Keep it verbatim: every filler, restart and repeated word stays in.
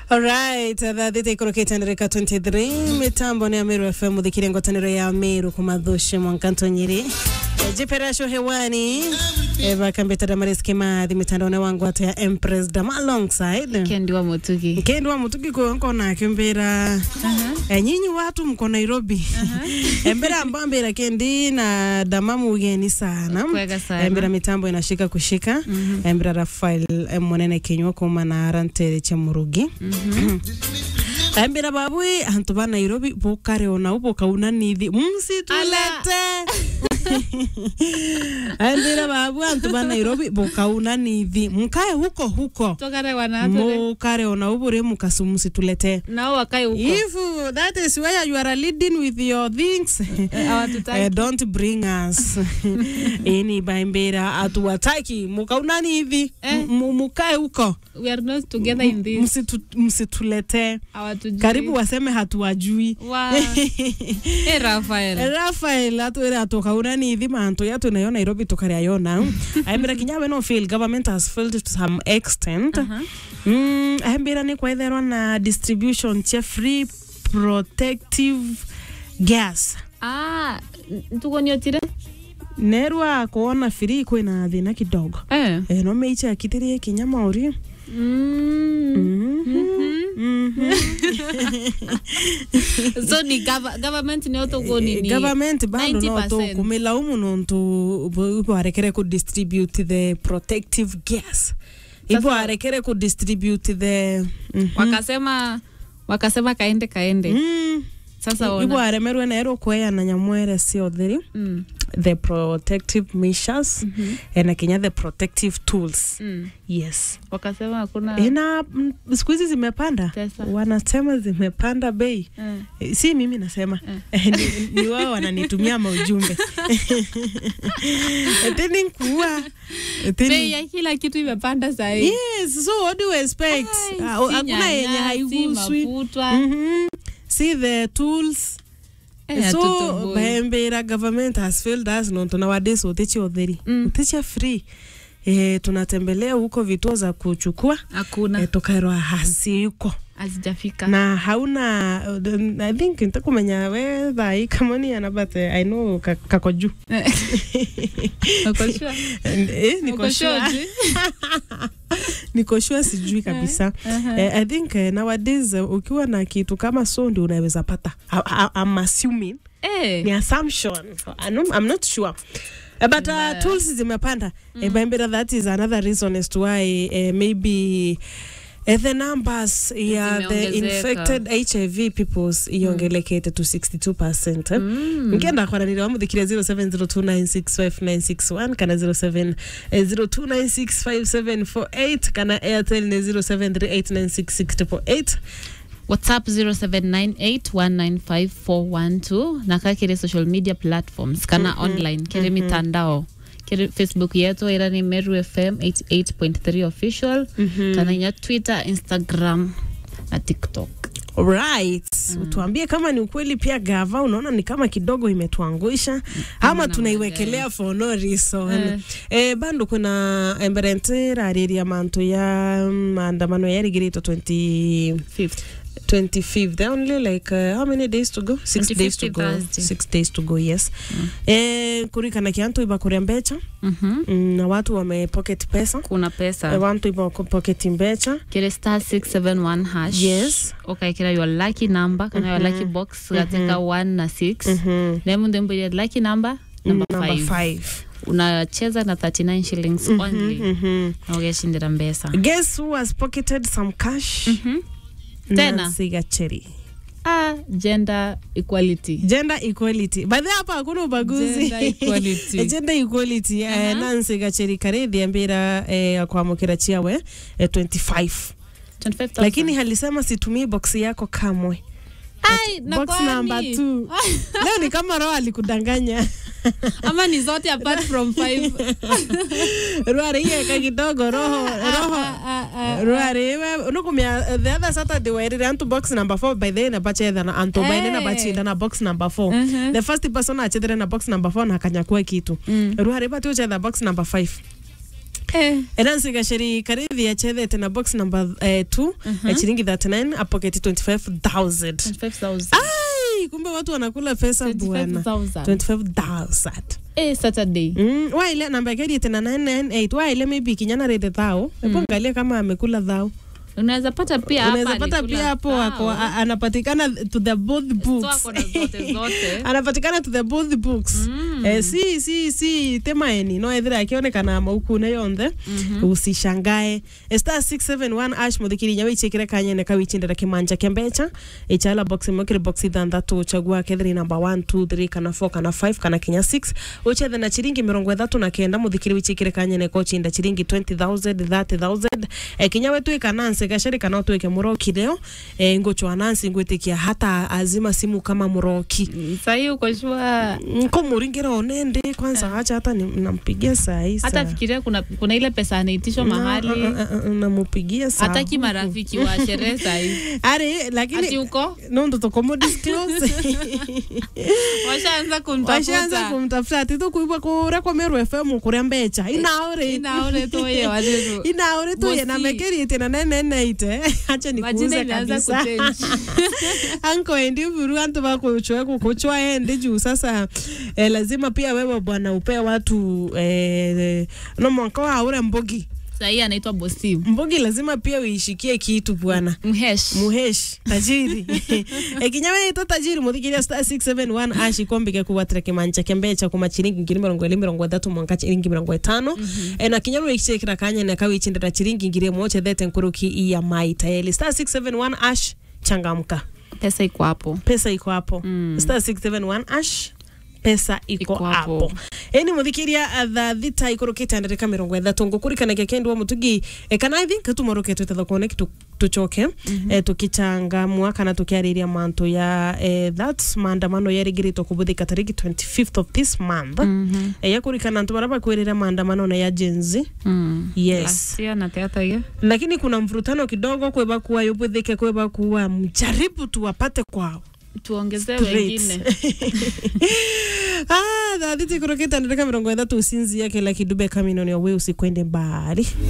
All right, that they take okay Reka twenty-three mitambo ni Ameru F M dhikiri ngotaniro ya Ameru kumadhushe mwankanto nyiri jiperasho hewani eva kambeta damariski madhi mitandao na wangu watu ya Empress Dam alongside Kendi wa Mutugi Kendi wa Mutugi kwa na kimbera uh-huh. e, nyinyi watu mko Nairobi uh-huh. Mbera mbambera Kendi na damamu ugeni sana mbera mitambo inashika kushika uh-huh. Mbera Rafael mwanene Kenywa kuma na Rantere Chemurugi uh-huh. Mbera babui hantuba Nairobi bukare ona ubo kauna nithi msitulete Andira babu antuba Nairobi bokauna nithi mkae huko huko tokare wanatole mukare ona ubure mukasumusi tulete nao wakae huko if that is where you are leading with your things uh, don't bring us any baimbera atuwataki mukauna nithi eh? Mukae huko we are not together in this msitu, msitulete karibu waseme hatuwajui wow. eh Rafael Rafael atuere atokauna nithi manto yatu na yona Nairobi tokaria yona aimbira kinyawe no feel government has failed to some extent uh-huh. mm aimbira ni kwa either na distribution cha free protective gas ah tuko nyotire nerwa kuona free kwina thina kidogo eh eh no meicha kitirie kinyama uri mm mhm so ni government ni otogo ni government bando no to kumilaumu no to ipo arekere ku distribute the protective gas ipo arekere ku distribute the mm-hmm. wakasema wakasema kaende kaende mm. Sasa ona ipo aremerwe na ero kwea na nyamwere sio thiri mm. the protective measures mm-hmm. and Kenya the protective tools mm. yes wakasema hakuna ina siku hizi zimepanda Tesa. Wanasema zimepanda bei mm. si mimi nasema mm. ni, ni wao wananitumia maujumbe tena kuwa bei ya kila kitu imepanda sasa hivi yes so what do you expect hakuna yenye haiguswi mhm see the tools eh, so bembera government has failed us no nowadays utechi odheri mm. utechi free eh tunatembelea huko vituo za kuchukua hakuna eh, tokairwa hasiko azijafika na hauna uh, I think nitakumenya we dai kama ni anabate I know kakoju nakoshua eh nikoshua nikoshua sijui kabisa uh-huh. eh, I think uh, nowadays uh, ukiwa na kitu kama so ndio unaweza pata I, I, I'm assuming eh ni assumption I'm, I'm not sure uh, but uh, tools zimepanda mm. eh, but that is another reason as to why uh, maybe Uh, the numbers yeah the infected H I V peoples iongelekete to sixty-two percent eh? mm. Ngenda kwa nini wamu dhikira zero seven zero two nine six five nine six one kana zero seven zero two nine six five seven four eight kana Airtel ne zero seven three eight nine six six four eight WhatsApp zero seven nine eight one nine five four one two na kakire social media platforms kana mm-hmm. online kile mm-hmm. mitandao kile Facebook yetu ira ni Meru F M eighty-eight point three official mm-hmm. kana nya Twitter, Instagram na TikTok. Right. Mm. Utuambie kama ni ukweli pia gava unaona ni kama kidogo imetuangusha mm. ama tunaiwekelea for no reason. Eh, eh bando kuna emberentera area manto ya maandamano ya Rigirito twenty-fifth twenty-fifth only like uh, how many days to go six days to go Thursday. six days to go yes mm. eh kurika na kianto iba kuria mbecha mhm mm, na watu wame pocket pesa kuna pesa eh, watu iba pocket mbecha kile star six seven one hash yes okay kila your lucky number kana mm-hmm. your lucky box katika mm-hmm. one na six mm-hmm. nemu ndembo ya lucky number number mm, five, five. Unacheza na thirty-nine shillings mm-hmm, only mhm na ugeshindira mbesa. Guess who has pocketed some cash mhm tena Sigacheri ah gender equality gender equality by the hapa hakuna ubaguzi gender equality gender equality uh-huh. eh, Nancy Gacheri Karethi ambira eh, kwa mukira chiawe eh, twenty-five twenty-five thousand lakini halisema situmii box yako kamwe ai na box number two leo ni kama roho alikudanganya ama ni zote apart from five ruare hiyo kidogo roho roho ruare unukumia the other Saturday we ran to box number four by then abache na anto by then abache na box number four the first person achedere na box number four na kanyakua kitu ruare batu cha box number five Eh. Eransi gasheri karithi ya chethe tena box number two uh, chiringi thirty-nine a pocket twenty-five thousand. twenty-five thousand. Ai, kumbe watu wanakula pesa bwana. twenty-five thousand. Eh, Saturday. Mm, wa ile namba yake tena nine nine eight. Wa ile maybe kinyana rede thao. Hebu angalia kama amekula thao. Unaweza pata pia hapa. Unaweza pata pia hapo wako anapatikana to the both books. Zote zote. Anapatikana to the both books. Mm. Eh, si si si temaeni no ethira akionekana mauku ne yonde. Mm -hmm. Usishangae. Star six seven one ash muthikiri nyawe ichekire kanyene kawicindira kimanja kembecha. Echala box mokire box ithandatu chagua kethiri number one two three kana four kana five kana kinya six. Uchethe na chiringi mirongo ithatu na kenda muthikiri wichekire kanyene ko chinda chiringi twenty thousand thirty thousand. Eh, kinyawe tu ikananse gashari kana tuweke muroki leo e, ngocho anansi ngwetikia hata azima simu kama muroki sahi uko shua nko muringira onende kwanza acha hata nampigia saa hii hata fikiria kuna kuna ile pesa anaitisho mahali namupigia saa hata ki marafiki wa sherehe sahi are lakini ati uko no ndo tokomo disclose washaanza kumtafuta washaanza kumtafuta tito kuibwa kura kwa Meru F M kuria mbecha inaore inaore toye wazetu inaore toye na mekeri tena nene nene acha nikuuze kabisa anko endi buru antu bakuchwa kukuchwa ende juu sasa eh, lazima pia wewe bwana upe watu eh, no mwanko aure mbogi sahi anaitwa Bosi mbogi lazima pia uishikie kitu bwana muhesh muhesh tajiri ekinyawe ito tajiri muthikiria star six seven one ashi kombike kuwatra kimanja kembecha kuma chiringi ngiri mirongo iri mirongo thatu mwanka chiringi mirongo itano mm -hmm. E na kinyawe ichekira kanya na kawicindira chiringi ngiri moche thete nkuruki ya maita eli star six seven one ash changamka pesa iko hapo pesa iko hapo mm. star six seven one ash pesa iko hapo eni muthikiria atha thita ikorokete ndarika mirongo ithatu ngukurikana gekendwa mutugi e kana I think tumoroke twetha connect tuchoke mm -hmm. e, tukichanga mwaka na tukiariria manto ya e, that's maandamano yarigirito kubuthika tariki twenty-fifth of this month mm -hmm. e, yakurikana ntumaraba kwirira maandamano na ya jenzi mm. yes sia na teata hiyo lakini kuna mvurutano kidogo kweba kuwa yubuthike kweba kuwa mjaribu tuwapate kwao tuongezee wengine ah, da diti kuroketa ndarika mirongo ithatu usinzi yake la kidube kamino ni wewe usikwende mbali.